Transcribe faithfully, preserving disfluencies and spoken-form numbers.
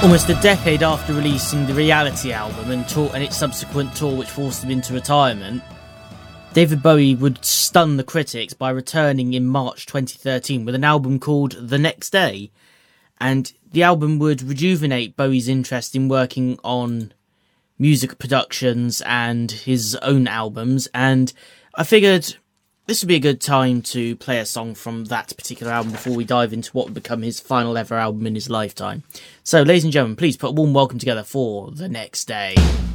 Almost a decade after releasing the Reality album and, tour, and its subsequent tour which forced him into retirement, David Bowie would stun the critics by returning in March twenty thirteen with an album called The Next Day. And the album would rejuvenate Bowie's interest in working on music productions and his own albums, and I figured this would be a good time to play a song from that particular album before we dive into what would become his final ever album in his lifetime. So, ladies and gentlemen, please put a warm welcome together for The Next Day.